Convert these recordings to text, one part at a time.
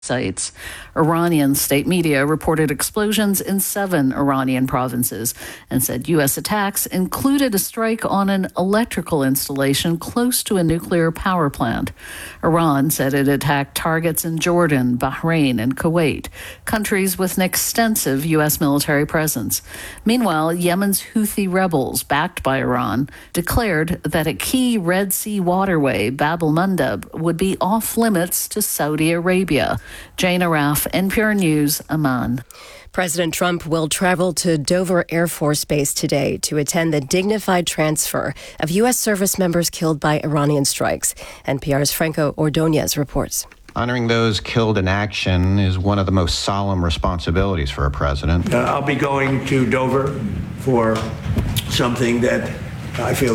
sites. Iranian state media reported explosions in 7 Iranian provinces and said U.S. attacks included a strike on an electrical installation close to a nuclear power plant. Iran said it attacked targets in Jordan, Bahrain, and Kuwait, countries with an extensive U.S. military presence. Meanwhile, Yemen's Houthi rebels, backed by Iran, declared that a key Red Sea waterway, Bab el-Mandeb, would be off limits to Saudi Arabia. Jane Araf, NPR News, Amman. President Trump will travel to Dover Air Force Base today to attend the dignified transfer of U.S. service members killed by Iranian strikes. NPR's Franco Ordonez reports. Honoring those killed in action is one of the most solemn responsibilities for a president. I'll be going to Dover for something that I feel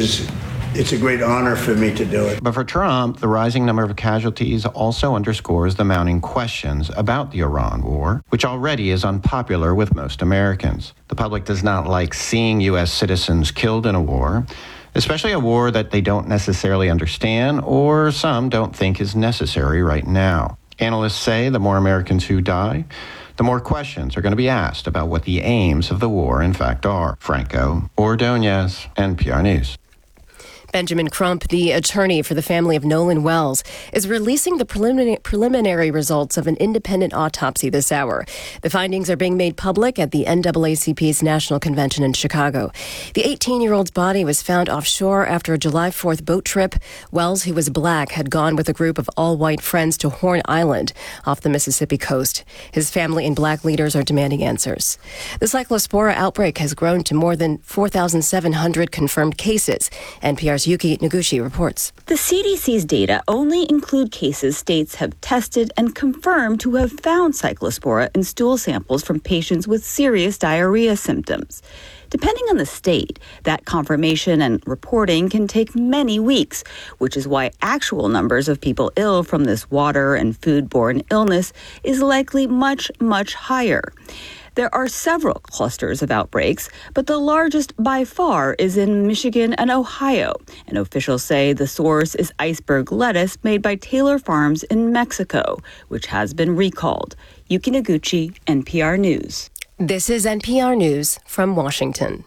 it's a great honor for me to do it. But for Trump, the rising number of casualties also underscores the mounting questions about the Iran war, which already is unpopular with most Americans. The public does not like seeing U.S. citizens killed in a war, especially a war that they don't necessarily understand or some don't think is necessary right now. Analysts say the more Americans who die, the more questions are going to be asked about what the aims of the war in fact are. Franco Ordonez, NPR News. Benjamin Crump, the attorney for the family of Nolan Wells, is releasing the preliminary results of an independent autopsy this hour. The findings are being made public at the NAACP's National Convention in Chicago. The 18-year-old's body was found offshore after a July 4th boat trip. Wells, who was black, had gone with a group of all-white friends to Horn Island off the Mississippi coast. His family and black leaders are demanding answers. The Cyclospora outbreak has grown to more than 4,700 confirmed cases. NPR's Yuki Noguchi reports. The CDC's data only include cases states have tested and confirmed to have found cyclospora in stool samples from patients with serious diarrhea symptoms. Depending on the state, that confirmation and reporting can take many weeks, which is why actual numbers of people ill from this water and foodborne illness is likely much, much higher. There are several clusters of outbreaks, but the largest by far is in Michigan and Ohio. And officials say the source is iceberg lettuce made by Taylor Farms in Mexico, which has been recalled. Yuki Noguchi, NPR News. This is NPR News from Washington.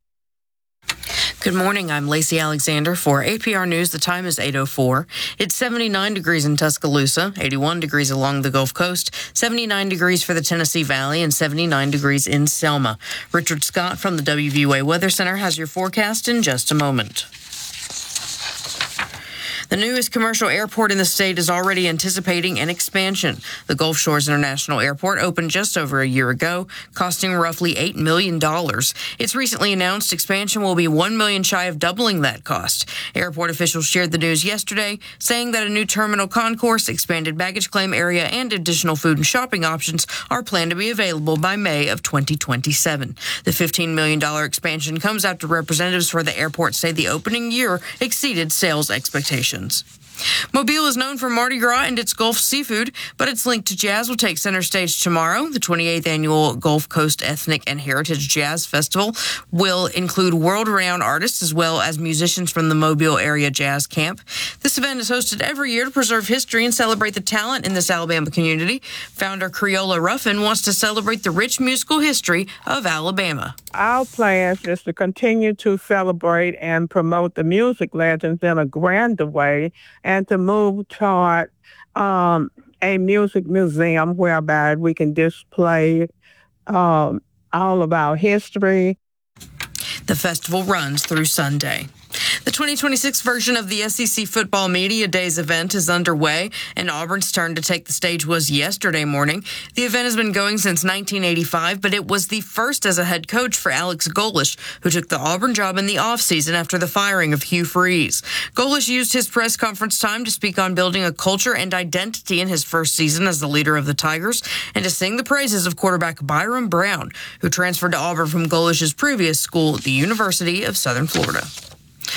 Good morning. I'm Lacey Alexander for APR News. The time is 8:04. It's 79 degrees in Tuscaloosa, 81 degrees along the Gulf Coast, 79 degrees for the Tennessee Valley, and 79 degrees in Selma. Richard Scott from the WVUA Weather Center has your forecast in just a moment. The newest commercial airport in the state is already anticipating an expansion. The Gulf Shores International Airport opened just over a year ago, costing roughly $8 million. Its recently announced expansion will be $1 million shy of doubling that cost. Airport officials shared the news yesterday, saying that a new terminal concourse, expanded baggage claim area, and additional food and shopping options are planned to be available by May of 2027. The $15 million expansion comes after representatives for the airport say the opening year exceeded sales expectations. Mobile is known for Mardi Gras and its Gulf seafood, but its link to jazz will take center stage tomorrow. The 28th annual Gulf Coast Ethnic and Heritage Jazz Festival will include world-renowned artists as well as musicians from the Mobile Area Jazz Camp. This event is hosted every year to preserve history and celebrate the talent in this Alabama community. Founder Creola Ruffin wants to celebrate the rich musical history of Alabama. Our plan is to continue to celebrate and promote the music legends in a grander way and to move toward a music museum whereby we can display all of our history. The festival runs through Sunday. The 2026 version of the SEC Football Media Days event is underway, and Auburn's turn to take the stage was yesterday morning. The event has been going since 1985, but it was the first as a head coach for Alex Golesh, who took the Auburn job in the offseason after the firing of Hugh Freeze. Golesh used his press conference time to speak on building a culture and identity in his first season as the leader of the Tigers, and to sing the praises of quarterback Byron Brown, who transferred to Auburn from Golesh's previous school, the University of Southern Florida.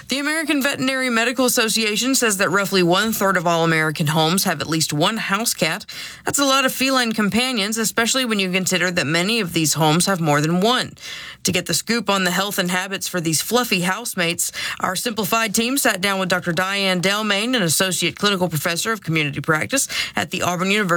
The American Veterinary Medical Association says that roughly 1/3 of all American homes have at least one house cat. That's a lot of feline companions, especially when you consider that many of these homes have more than one. To get the scoop on the health and habits for these fluffy housemates, our Simplified team sat down with Dr. Diane Delmain, an associate clinical professor of community practice at the Auburn University